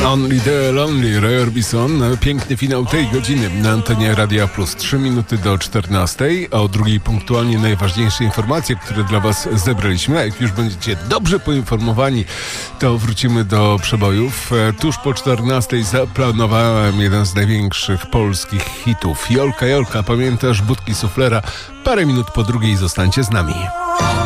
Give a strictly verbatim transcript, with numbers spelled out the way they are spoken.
Only the Lonely, Roy Orbison. Piękny finał tej godziny na antenie Radia Plus. Trzy minuty do czternastej. O drugiej punktualnie najważniejsze informacje, które dla Was zebraliśmy. A jak już będziecie dobrze poinformowani, to wrócimy do przebojów. Tuż po czternastej zaplanowałem jeden z największych polskich hitów. Jolka, Jolka, pamiętasz? Budki Suflera. Parę minut po drugiej zostańcie z nami.